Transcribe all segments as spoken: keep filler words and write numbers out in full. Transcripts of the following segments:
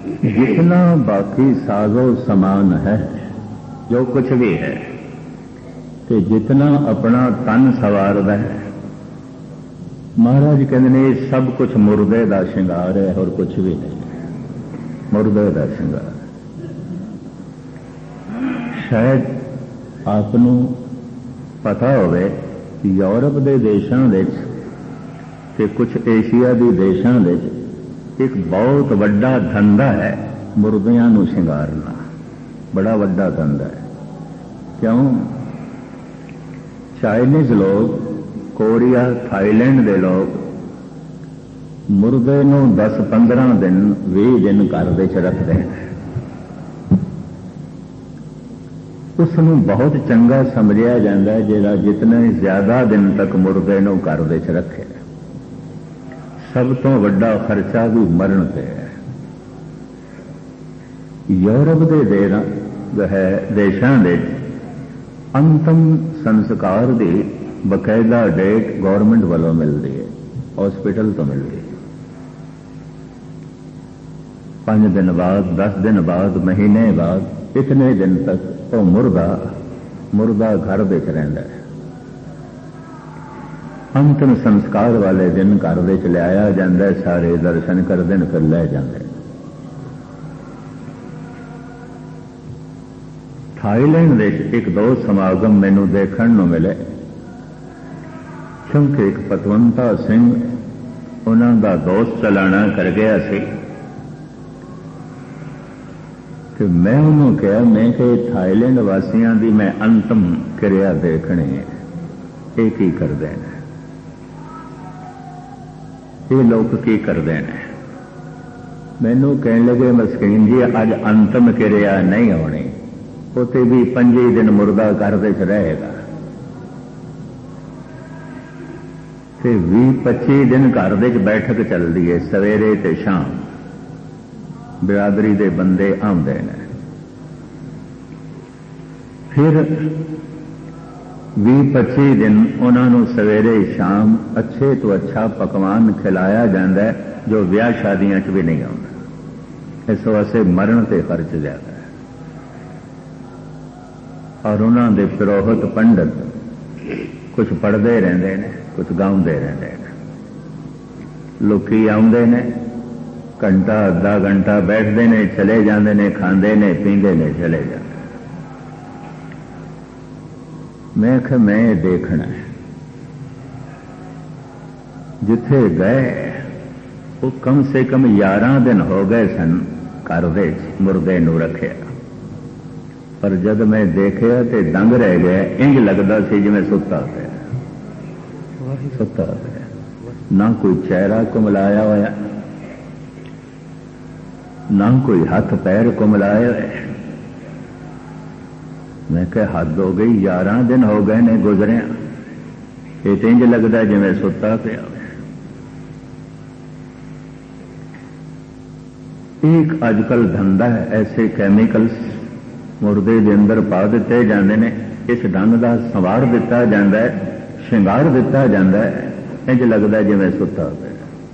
जितना बाकी साजो समान है, जो कुछ भी है, कि जितना अपना तन सवारदा है, महाराज कहते ने सब कुछ मुर्दे का श्रृंगार है और कुछ भी नहीं, मुर्दे का श्रृंगार। शायद आपनों पता होवे कि यूरोप के देशों के कुछ एशिया के देशों एक बहुत वड्डा धंधा है मुर्दियां नूं शिंगारना, बड़ा वड्डा धंधा है। क्यों? चाइनीज लोग, कोरिया, थाईलैंड के लोग मुर्दे नूं दस पंद्रह दिन बीस दिन घर दे च रखते हैं। उसनूं बहुत चंगा समझिया जाता है जिहड़ा जितने ज्यादा दिन तक मुर्दे नूं घर दे च रखे। सब तो वड्डा खर्चा भी मरण पे है। यूरोप के देशों के अंतिम संस्कार की बकायदा डेट गौरमेंट वालों मिलती है, हॉस्पिटल तो मिलती है। पांच दिन बाद, दस दिन बाद, महीने बाद, इतने दिन तक तो मुर्दा मुर्दा घर विच रहिंदा है। अंतिम संस्कार वाले दिन घर विच लिआया जांदा है, सारे दर्शन करदे ने, फिर लै जांदे। थाईलैंड दे एक दो समागम मैनू देखण नूं मिले, क्योंकि एक पतवंता सिंह उन्हां दा दोस्त चलाना कर गया सी कि मैं उन्होंने कहा, मैं कि थाईलैंड वासियों की मैं अंतिम क्रिया देखनी है, ये की करते हैं, ये लोग की करते हैं। मैनू कहने लगे, मस्कीन जी अज अंतिम क्रिया नहीं होनी, उसे भी पंजी दिन मुर्दा घर विच रहेगा, ते भी पच्ची दिन घर विच बैठक चलती है, सवेरे ते शाम बिरादरी के बंदे आते हैं। फिर भी पच्ची दिन उन्होंने सवेरे शाम अच्छे तो अच्छा पकवान खिलाया जाता है, जो ब्याह शादियों भी नहीं आता। इस वास्ते मरण से खर्च ज्यादा है। और उन्होंने पुरोहित पंडित कुछ पढ़ते रहते हैं, कुछ गाते रहते हैं। लोकी आते हैं, घंटा अद्धा घंटा बैठते ने, चले जाते ने, खाते ने, पींदे ने, चले जाते। मैं ख मैं देखना है, जिथे गए वो कम से कम ग्यारह दिन हो गए सन घर विच मुर्दे नूं रखे, पर जब मैं देखिया तो दंग रह गया। इंज लगता सी जिवें सुता पिया, सुता पिया, ना कोई चेहरा कुमलाया होया, ना कोई हाथ पैर कुमलाए हुए। मैं कहा हद हो गई, ग्यारह दिन हो गए ने गुजरिया, ये तो इंज लगता जिवें सुता पिया। एक अजकल धंधा है, ऐसे कैमिकल्स मुर्दे के अंदर पा दिते जाते हैं, इस ढंग का संवार दिता जाता है, श्रृंगार दिता जाता है, इंज लगता जिवें सुता पिया।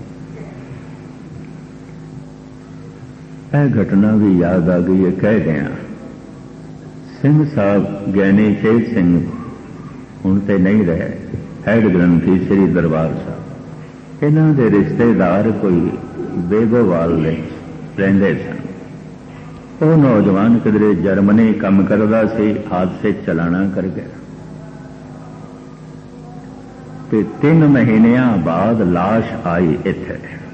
यह घटना भी याद आ गई है, कह गया। सिंह साहब ज्ञानी चेत सिंह हुण ते नहीं रहे, हैड ग्रंथी श्री दरबार साहब, इन्हां दे रिश्तेदार कोई बेगोवाल दे रहिंदे सन। वो नौजवान किधरे जर्मनी काम करदा सी, हादसे चलाना कर गया ते तीन महीनिया बाद लाश आई इत्थे।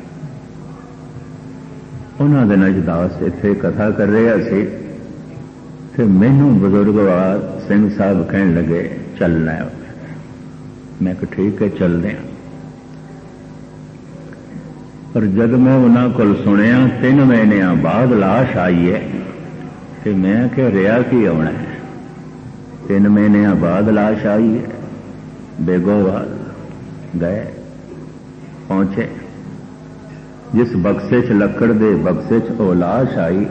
उन्होंने दिन अजदास इत्थे कथा कर रहा सी ते मैनू बुजुर्गवार सिंह साहब कहन लगे चलना है। मैं कहा ठीक है चलते हैं। पर जब मैं उन्होंने को सुनिया तीन महीने बाद लाश आई है तो मैं क्या रिया की आना है। तीन महीने बाद लाश आई है, बेगोवाल गए, पहुंचे, जिस बक्से च लकड़ दे बक्से च वो लाश आई,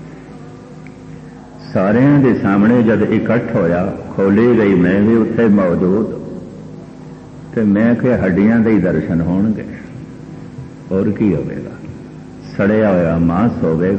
सारे के सामने जब इकट्ठ होया, खोली गई, मैं भी उत्थे मौजूद, तो मैं क्या हड्डियां दे ही दर्शन होणगे, और की होवेगा, सड़िया होया मांस होवेगा।